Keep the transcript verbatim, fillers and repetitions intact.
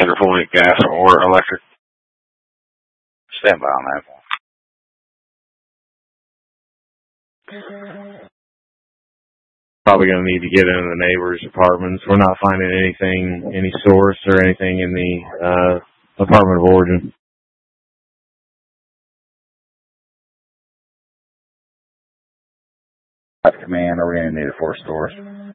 point, gas or electric. Stand by on that one. Probably going to need to get into the neighbors' apartments. We're not finding anything, any source or anything in the uh, apartment of origin. Command, are we going to need a force source?